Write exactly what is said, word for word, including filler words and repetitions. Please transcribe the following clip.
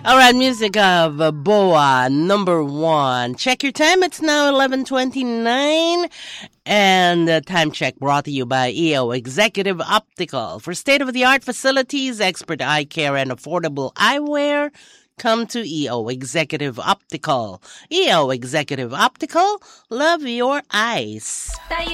All right, music of uh, Boa, number one. Check your time. It's now eleven twenty-nine. And the time check brought to you by E O Executive Optical. For state-of-the-art facilities, expert eye care, and affordable eyewear, come to E O Executive Optical. E O Executive Optical, love your eyes.